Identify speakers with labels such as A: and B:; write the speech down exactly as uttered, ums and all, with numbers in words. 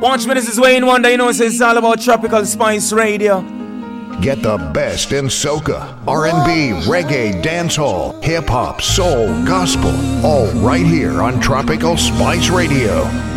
A: Watch me, this is Wayne Wonder. You know, it's all about Tropical Spice Radio.
B: Get the best in soca, R and B, reggae, dancehall, hip-hop, soul, gospel, all right here on Tropical Spice Radio.